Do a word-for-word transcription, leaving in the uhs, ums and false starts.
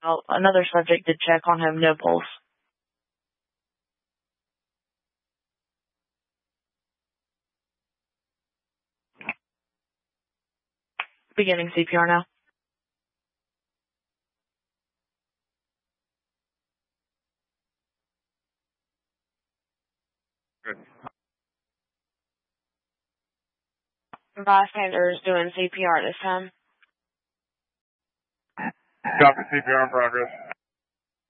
Well, another subject did check on him, no pulse. Beginning C P R now. Good. Bystanders doing C P R this time. Copy, C P R in progress.